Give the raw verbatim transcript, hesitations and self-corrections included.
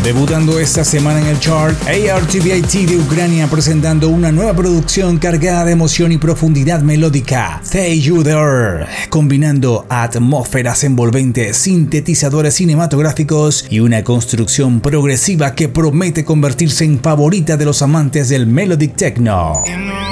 Debutando esta semana en el chart, A R T V I T de Ucrania presentando una nueva producción cargada de emoción y profundidad melódica, Stay You There, combinando atmósferas envolventes, sintetizadores cinematográficos y una construcción progresiva que promete convertirse en favorita de los amantes del melodic techno.